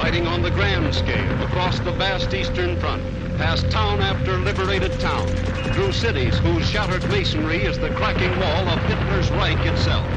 fighting on the grand scale across the vast Eastern Front, past town after liberated town, through cities whose shattered masonry is the cracking wall of Hitler's Reich itself.